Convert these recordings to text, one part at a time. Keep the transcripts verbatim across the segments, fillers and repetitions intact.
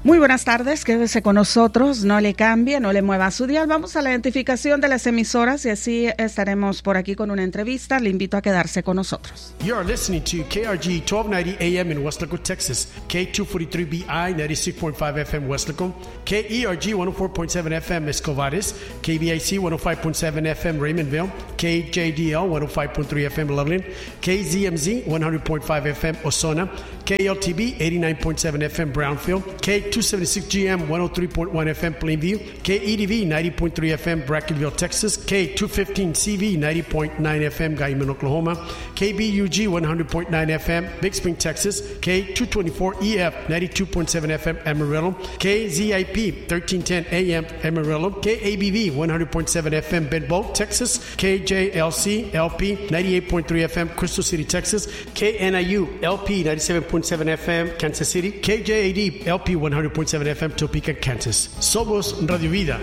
Muy buenas tardes, quédese con nosotros, no le cambie, no le mueva su dial. Vamos a la identificación de las emisoras y así estaremos por aquí con una entrevista. Le invito a quedarse con nosotros. You are listening to K R G twelve ninety A M in Weslaco, Texas, K two forty-three B I ninety-six point five F M Weslaco, K E R G one oh four point seven F M Escovares, K B I C one oh five point seven F M Raymondville, K J D L one oh five point three F M Loveland, K Z M Z one hundred point five F M Ozona, K L T B eighty-nine point seven F M Brownfield, K two seventy-six G M one oh three point one F M Plainview, K E D V ninety point three F M Brackenville, Texas, K two fifteen C V ninety point nine F M Guyman, Oklahoma, K B U G one hundred point nine F M Big Spring, Texas, K two twenty-four E F ninety-two point seven F M Amarillo, K Z I P thirteen ten A M Amarillo, K A B V one hundred point seven F M Bedbolt, Texas, K J L C L P ninety-eight point three F M Crystal City, Texas, K N I U L P ninety-seven point seven F M Kansas City, K J A D L P one hundred point seven F M Topeka, Kansas. Somos Radio Vida.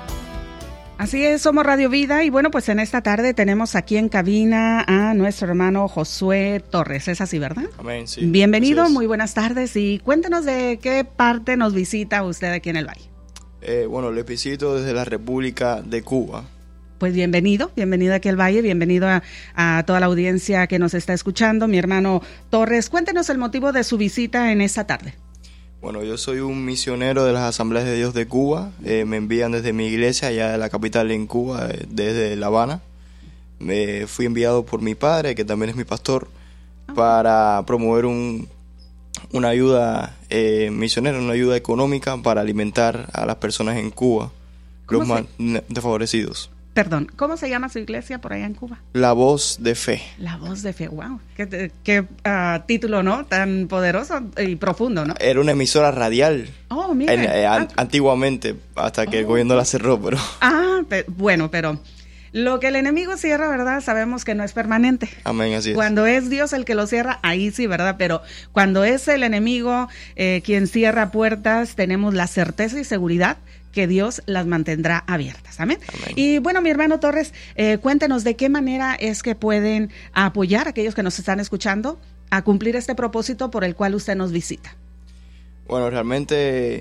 Así es, somos Radio Vida y bueno, pues en esta tarde tenemos aquí en cabina a nuestro hermano Josué Torres, ¿es así, verdad? Amén, sí. Bienvenido, muy buenas tardes y cuéntenos de qué parte nos visita usted aquí en el Valle. Eh, bueno, les visito desde la República de Cuba. Pues bienvenido, bienvenido aquí al Valle, bienvenido a, a toda la audiencia que nos está escuchando, mi hermano Torres. Cuéntenos el motivo de su visita en esta tarde. Bueno, yo soy un misionero de las Asambleas de Dios de Cuba. Eh, me envían desde mi iglesia, allá de la capital en Cuba, eh, desde La Habana. Me fui enviado por mi padre, que también es mi pastor, oh. para promover un, una ayuda eh, misionera, una ayuda económica para alimentar a las personas en Cuba, los más desfavorecidos. Perdón, ¿cómo se llama su iglesia por allá en Cuba? La Voz de Fe. La Voz de Fe, wow. Qué, qué uh, título, ¿no? Tan poderoso y profundo, ¿no? Era una emisora radial. Oh, mire. En, eh, ah. Antiguamente, hasta que oh. el gobierno la cerró, pero... Ah, pe- bueno, pero... Lo que el enemigo cierra, ¿verdad? Sabemos que no es permanente. Amén, así es. Cuando es Dios el que lo cierra, ahí sí, ¿verdad? Pero cuando es el enemigo eh, quien cierra puertas, tenemos la certeza y seguridad que Dios las mantendrá abiertas. Amén. Amén. Y bueno, mi hermano Torres, eh, cuéntenos de qué manera es que pueden apoyar a aquellos que nos están escuchando a cumplir este propósito por el cual usted nos visita. Bueno, realmente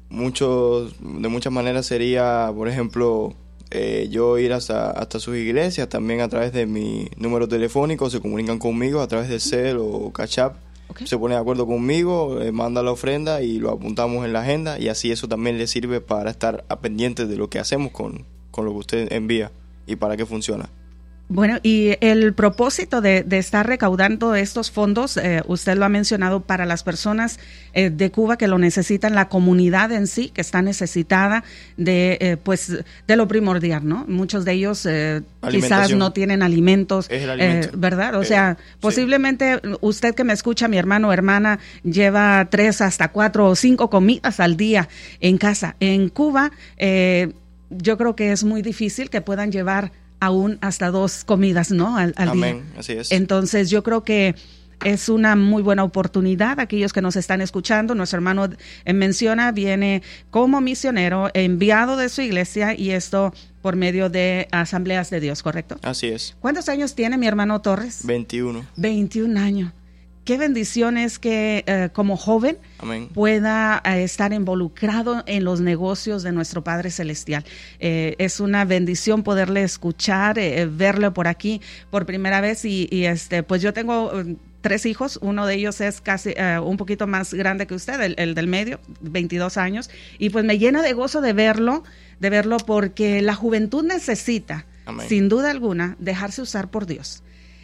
muchos, de muchas maneras sería, por ejemplo... Eh, yo ir hasta, hasta sus iglesias, también a través de mi número telefónico, se comunican conmigo a través de Cel o Cash App, okay. Se ponen de acuerdo conmigo, eh, manda la ofrenda y lo apuntamos en la agenda y así eso también le sirve para estar a pendiente de lo que hacemos con, con lo que usted envía y para qué funciona. Bueno, y el propósito de, de estar recaudando estos fondos, eh, usted lo ha mencionado, para las personas eh, de Cuba que lo necesitan, la comunidad en sí que está necesitada de eh, pues de lo primordial, ¿no? Muchos de ellos eh, quizás no tienen alimentos, es el alimento. eh, ¿verdad? O eh, sea, posiblemente sí. Usted que me escucha, mi hermano o hermana, lleva tres hasta cuatro o cinco comidas al día en casa. En Cuba, eh, yo creo que es muy difícil que puedan llevar aún hasta dos comidas, ¿no? Al, al Amén, día. así es. Entonces yo creo que es una muy buena oportunidad. Aquellos que nos están escuchando, nuestro hermano eh, menciona, viene como misionero enviado de su iglesia y esto por medio de Asambleas de Dios, ¿correcto? Así es. ¿Cuántos años tiene mi hermano Torres? veintiuno. veintiún años. Qué bendición es que eh, como joven Amén. pueda eh, estar involucrado en los negocios de nuestro Padre Celestial. Eh, es una bendición poderle escuchar, eh, verlo por aquí por primera vez y, y este, pues yo tengo eh, tres hijos, uno de ellos es casi uh, un poquito más grande que usted, el, el del medio, veintidós años, y pues me llena de gozo de verlo, de verlo porque la juventud necesita, Amén. Sin duda alguna, dejarse usar por Dios.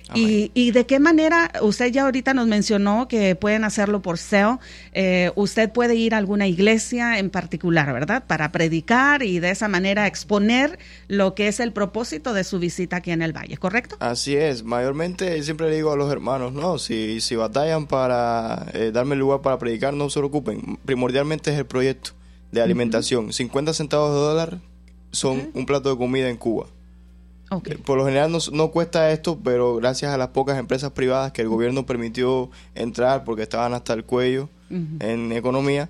Y, y de qué manera, usted ya ahorita nos mencionó que pueden hacerlo por Cel, eh, usted puede ir a alguna iglesia en particular, ¿verdad? Para predicar y de esa manera exponer lo que es el propósito de su visita aquí en el Valle, ¿correcto? Así es, mayormente siempre le digo a los hermanos, no, si, si batallan para eh, darme el lugar para predicar, no se preocupen, primordialmente es el proyecto de alimentación, uh-huh. cincuenta centavos de dólar son uh-huh. un plato de comida en Cuba. Okay. Por lo general no, no cuesta esto, pero gracias a las pocas empresas privadas que el gobierno permitió entrar porque estaban hasta el cuello uh-huh. en economía,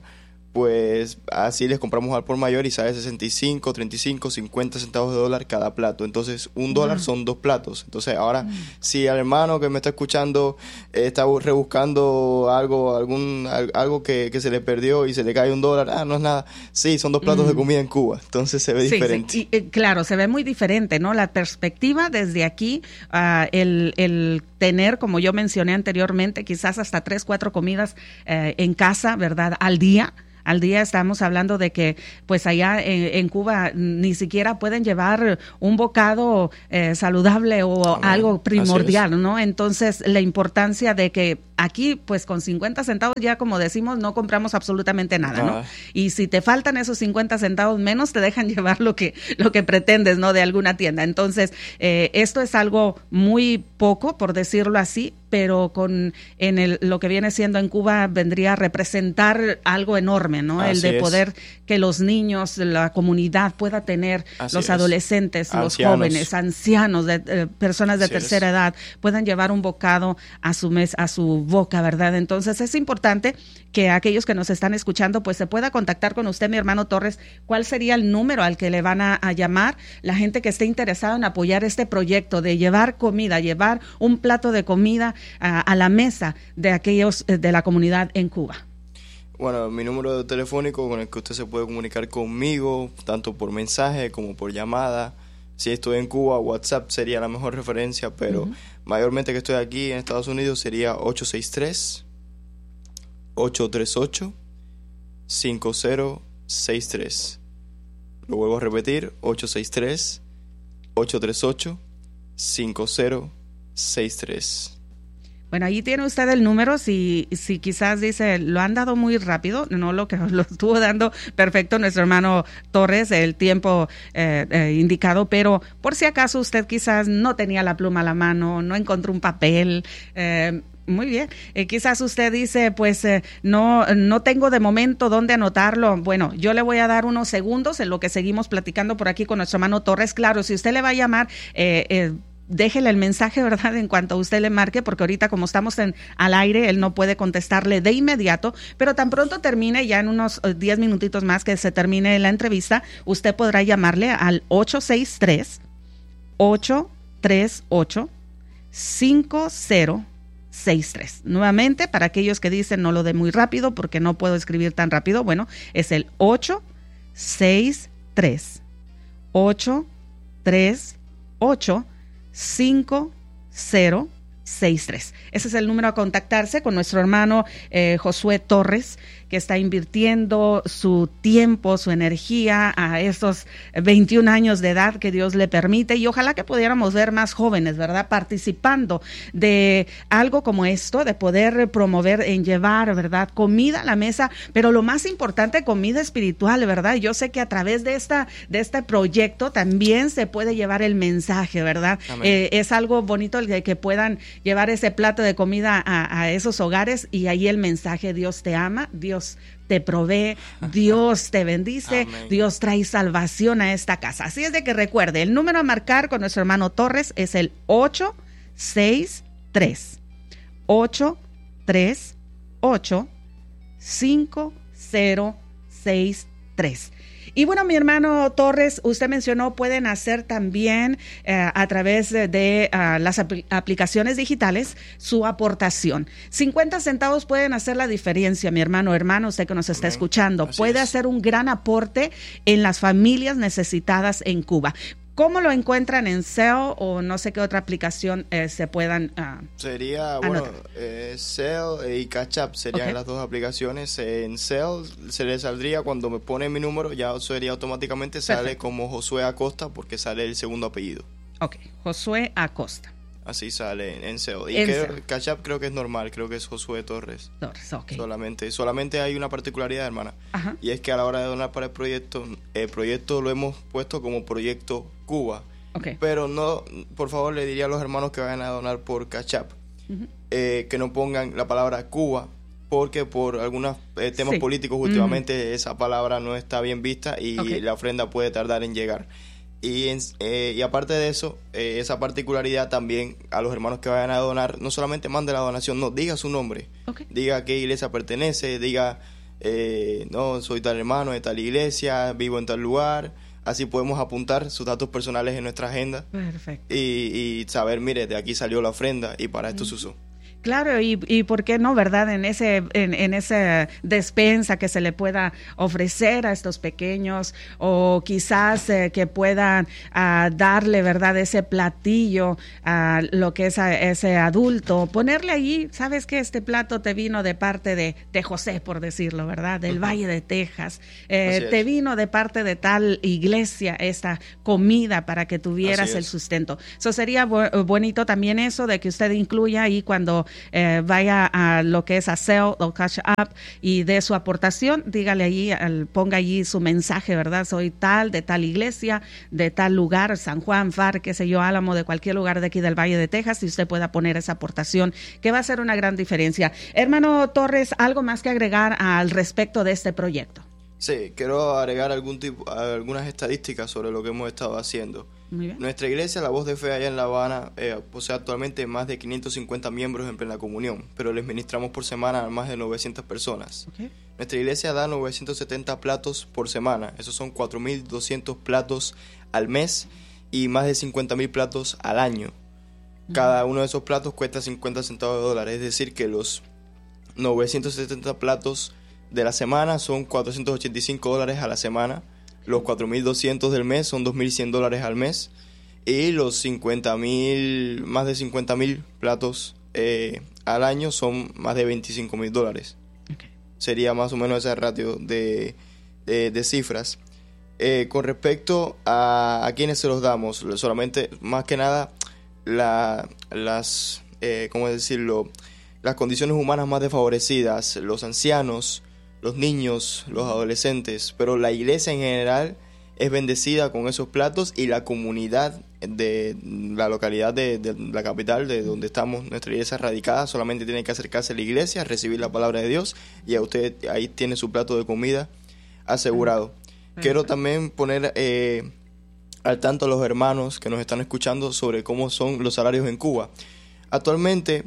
pues así les compramos al por mayor y sale sesenta y cinco, treinta y cinco, cincuenta centavos de dólar cada plato. Entonces, un dólar wow. son dos platos. Entonces, ahora, mm. si al hermano que me está escuchando eh, está rebuscando algo algún algo que, que se le perdió y se le cae un dólar, ah, no es nada. Sí, son dos platos mm. de comida en Cuba. Entonces, se ve sí, diferente. Sí. Y, y, claro, se ve muy diferente, ¿no? La perspectiva desde aquí, uh, el, el tener, como yo mencioné anteriormente, quizás hasta tres, cuatro comidas eh, en casa, ¿verdad? Al día. Al día estamos hablando de que pues allá en, en Cuba ni siquiera pueden llevar un bocado eh, saludable o Amén. algo primordial, ¿no? Entonces la importancia de que aquí pues con cincuenta centavos ya como decimos no compramos absolutamente nada, ¿no? Ah. Y si te faltan esos cincuenta centavos menos te dejan llevar lo que lo que pretendes, ¿no? De alguna tienda. Entonces eh, esto es algo muy poco, por decirlo así, pero con en el lo que viene siendo en Cuba vendría a representar algo enorme, ¿no? Así el de es. poder que los niños, la comunidad pueda tener, Así los es. adolescentes, ancianos. los jóvenes, ancianos, de, eh, personas de Así tercera es. edad, puedan llevar un bocado a su mes, a su boca, ¿verdad? Entonces es importante que aquellos que nos están escuchando pues se pueda contactar con usted, mi hermano Torres. ¿Cuál sería el número al que le van a, a llamar la gente que esté interesada en apoyar este proyecto de llevar comida, llevar un plato de comida a, a la mesa de aquellos de la comunidad en Cuba? Bueno, mi número telefónico con el que usted se puede comunicar conmigo, tanto por mensaje como por llamada. Si estoy en Cuba, WhatsApp sería la mejor referencia, pero uh-huh. mayormente que estoy aquí en Estados Unidos sería ocho seis tres, ocho tres ocho, cinco cero seis tres. Lo vuelvo a repetir, ocho seis tres, ocho tres ocho, cinco cero seis tres. Bueno, ahí tiene usted el número, si, si quizás dice, lo han dado muy rápido, no lo que lo estuvo dando perfecto nuestro hermano Torres, el tiempo eh, eh, indicado, pero por si acaso usted quizás no tenía la pluma a la mano, no encontró un papel, eh, muy bien, eh, quizás usted dice, pues eh, no, no tengo de momento dónde anotarlo. Bueno, yo le voy a dar unos segundos en lo que seguimos platicando por aquí con nuestro hermano Torres. Claro, si usted le va a llamar, eh, eh, déjele el mensaje, ¿verdad?, en cuanto usted le marque, porque ahorita como estamos en, al aire, él no puede contestarle de inmediato, pero tan pronto termine, ya en unos diez minutitos más que se termine la entrevista, usted podrá llamarle al ocho seis tres, ocho tres ocho, cinco cero seis tres. Nuevamente, para aquellos que dicen no lo dé muy rápido porque no puedo escribir tan rápido, bueno, es el ocho seis tres, ocho tres ocho, cinco cero seis tres. Ese es el número a contactarse con nuestro hermano eh, Josué Torres, que está invirtiendo su tiempo, su energía a esos veintiún años de edad que Dios le permite, y ojalá que pudiéramos ver más jóvenes, ¿verdad?, participando de algo como esto, de poder promover en llevar, ¿verdad?, comida a la mesa, pero lo más importante, comida espiritual, ¿verdad? Yo sé que a través de esta de este proyecto también se puede llevar el mensaje, ¿verdad? Eh, es algo bonito el de que puedan llevar ese plato de comida a, a esos hogares y ahí el mensaje: Dios te ama, Dios te provee, Dios te bendice, Amén. Dios trae salvación a esta casa. Así es de que recuerde, el número a marcar con nuestro hermano Torres es el ocho seis tres, ocho tres ocho, cinco cero seis tres. Y bueno, mi hermano Torres, usted mencionó, pueden hacer también eh, a través de, de uh, las apl- aplicaciones digitales su aportación. cincuenta centavos pueden hacer la diferencia, mi hermano, hermano, usted que nos está Amén. escuchando. Así puede es. hacer un gran aporte en las familias necesitadas en Cuba. ¿Cómo lo encuentran en Zelle o no sé qué otra aplicación eh, se puedan uh, Sería, anotar? bueno, eh, Zelle y Cash App serían okay. las dos aplicaciones. En Zelle se le saldría, cuando me pone mi número, ya sería automáticamente, sale Perfecto. como Josué Acosta, porque sale el segundo apellido. Ok, Josué Acosta. Así sale en Zelle. Y en creo, Zelle. Cash App creo que es normal, creo que es Josué Torres. Torres, ok. Solamente, solamente hay una particularidad, hermana. Ajá. Y es que a la hora de donar para el proyecto, el proyecto lo hemos puesto como Proyecto Cuba. Okay. Pero no, por favor, le diría a los hermanos que vayan a donar por Cash App, uh-huh. eh, que no pongan la palabra Cuba, porque por algunos eh, temas sí. políticos últimamente uh-huh. esa palabra no está bien vista y okay. la ofrenda puede tardar en llegar. Y, en, eh, y aparte de eso, eh, esa particularidad también a los hermanos que vayan a donar, no solamente mande la donación, no, diga su nombre, okay. diga a qué iglesia pertenece, diga eh, no, soy tal hermano de tal iglesia, vivo en tal lugar. Así podemos apuntar sus datos personales en nuestra agenda. Perfecto. Y, y saber, mire, de aquí salió la ofrenda y para esto Mm. se usó. Claro, y, y por qué no, ¿verdad? En ese, en, en esa despensa que se le pueda ofrecer a estos pequeños, o quizás eh, que puedan uh, darle, ¿verdad? Ese platillo a lo que es a ese adulto, ponerle allí, ¿sabes qué? Este plato te vino de parte de, de José, por decirlo, ¿verdad? Del uh-huh. Valle de Texas. Eh, te vino de parte de tal iglesia esta comida para que tuvieras el sustento. Eso sería bu- bonito también eso de que usted incluya ahí cuando Eh, vaya a lo que es a Zelle o Cash App y de su aportación, dígale allí, al, ponga allí su mensaje, ¿verdad? Soy tal, de tal iglesia, de tal lugar, San Juan, F A R, qué sé yo, Álamo, de cualquier lugar de aquí del Valle de Texas, y usted pueda poner esa aportación, que va a hacer una gran diferencia. Hermano Torres, ¿algo más que agregar al respecto de este proyecto? Sí, quiero agregar algún tipo, algunas estadísticas sobre lo que hemos estado haciendo. Muy bien. Nuestra iglesia, la Voz de Fe, allá en La Habana, eh, posee actualmente más de quinientos cincuenta miembros en plena comunión, pero les ministramos por semana a más de novecientas personas. Okay. Nuestra iglesia da novecientos setenta platos por semana, esos son cuatro mil doscientos platos al mes y más de cincuenta mil platos al año. Cada uno de esos platos cuesta cincuenta centavos de dólar, es decir que los novecientos setenta platos de la semana son cuatrocientos ochenta y cinco dólares a la semana. Los cuatro mil doscientos del mes son dos mil cien dólares al mes. Y los cincuenta mil, más de cincuenta mil platos eh, al año son más de veinticinco mil dólares. Okay. Sería más o menos ese ratio de, de, de cifras. Eh, con respecto a, a quienes se los damos, solamente, más que nada, la, las, eh, ¿cómo decirlo? Las condiciones humanas más desfavorecidas, los ancianos, los niños, los adolescentes, pero la iglesia en general es bendecida con esos platos, y la comunidad de la localidad de, de la capital, de donde estamos, nuestra iglesia radicada, solamente tiene que acercarse a la iglesia, recibir la palabra de Dios, y a usted ahí tiene su plato de comida asegurado. Uh-huh. Quiero también poner eh, al tanto a los hermanos que nos están escuchando sobre cómo son los salarios en Cuba. Actualmente,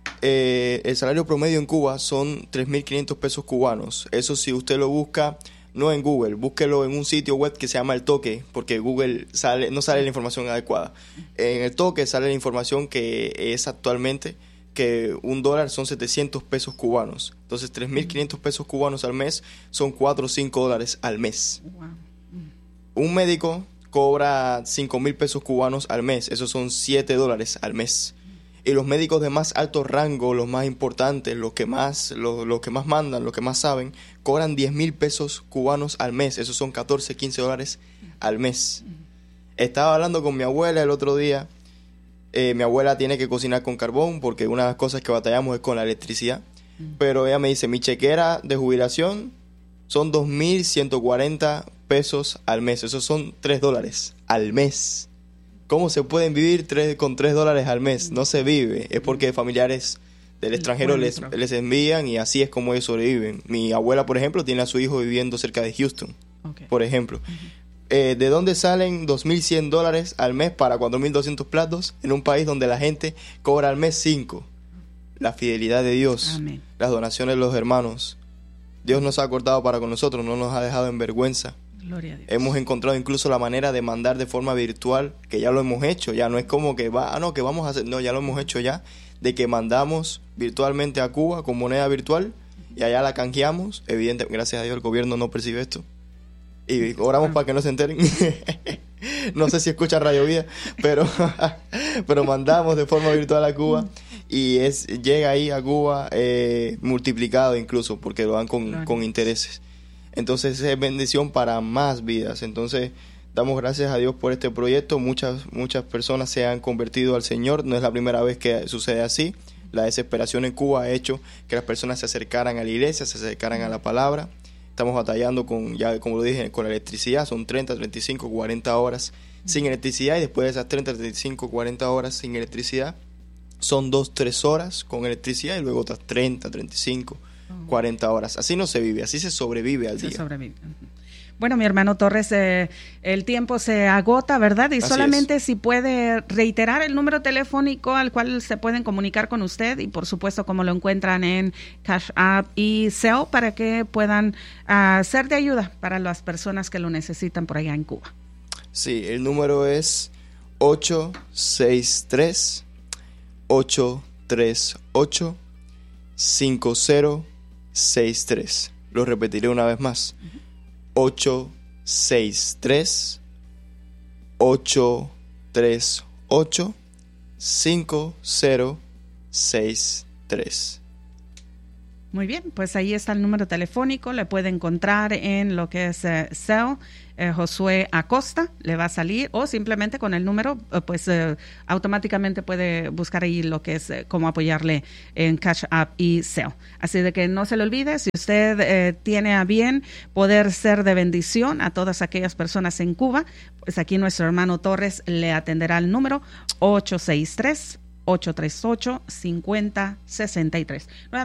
Eh, el salario promedio en Cuba son tres mil quinientos pesos cubanos. Eso si usted lo busca no en Google, búsquelo en un sitio web que se llama El Toque, porque Google sale, no sale la información adecuada. En El Toque sale la información que es actualmente que un dólar son setecientos pesos cubanos. Entonces tres mil quinientos pesos cubanos al mes son cuatro o cinco dólares al mes. Un médico cobra cinco mil pesos cubanos al mes, esos son siete dólares al mes. Y los médicos de más alto rango, los más importantes, los que más, los, los que más mandan, los que más saben, cobran diez mil pesos cubanos al mes. Esos son catorce, quince dólares al mes. Estaba hablando con mi abuela el otro día. Eh, mi abuela tiene que cocinar con carbón porque una de las cosas que batallamos es con la electricidad. Pero ella me dice, mi chequera de jubilación son dos mil ciento cuarenta pesos al mes. Esos son tres dólares al mes. ¿Cómo se pueden vivir tres, con tres dólares al mes? No se vive. Es porque familiares del extranjero les, les envían, y así es como ellos sobreviven. Mi abuela, por ejemplo, tiene a su hijo viviendo cerca de Houston, okay. por ejemplo. Uh-huh. Eh, ¿De dónde salen dos mil cien dólares al mes para cuatro mil doscientos platos en un país donde la gente cobra al mes cinco? La fidelidad de Dios, Amén. Las donaciones de los hermanos. Dios nos ha acordado para con nosotros, no nos ha dejado en vergüenza. Gloria a Dios. Hemos encontrado incluso la manera de mandar de forma virtual, que ya lo hemos hecho, ya no es como que va, ah, no, que vamos a hacer, no, ya lo hemos hecho ya, de que mandamos virtualmente a Cuba con moneda virtual y allá la canjeamos. Evidentemente, gracias a Dios el gobierno no percibe esto y oramos para que no se enteren. No sé si escuchan Radio Vida, pero pero mandamos de forma virtual a Cuba y es llega ahí a Cuba eh, multiplicado incluso, porque lo dan con, con intereses. Entonces es bendición para más vidas. Entonces damos gracias a Dios por este proyecto. Muchas muchas personas se han convertido al Señor. No es la primera vez que sucede así. La desesperación en Cuba ha hecho que las personas se acercaran a la iglesia, se acercaran a la palabra. Estamos batallando con, ya como lo dije, con la electricidad. Son treinta, treinta y cinco, cuarenta horas sin electricidad, y después de esas treinta, treinta y cinco, cuarenta horas sin electricidad son dos, tres horas con electricidad, y luego otras treinta, treinta y cinco, cuarenta horas. Así no se vive, así se sobrevive al se día. Sobrevive. Bueno, mi hermano Torres, eh, el tiempo se agota, ¿verdad? Y Así solamente es. si puede reiterar el número telefónico al cual se pueden comunicar con usted y, por supuesto, cómo lo encuentran en Cash App y Zelle para que puedan uh, ser de ayuda para las personas que lo necesitan por allá en Cuba. Sí, el número es ocho seis tres, ocho tres ocho, cinco cero seis tres. Lo repetiré una vez más. ocho seis tres, ocho tres ocho, cinco cero seis tres. Muy bien, pues ahí está el número telefónico, le puede encontrar en lo que es eh, Zelle, eh, Josué Acosta, le va a salir, o simplemente con el número, eh, pues eh, automáticamente puede buscar ahí lo que es eh, cómo apoyarle en Cash App y Zelle. Así de que no se le olvide, si usted eh, tiene a bien poder ser de bendición a todas aquellas personas en Cuba, pues aquí nuestro hermano Torres le atenderá al número ocho seis tres, ocho tres ocho, cinco cero seis tres.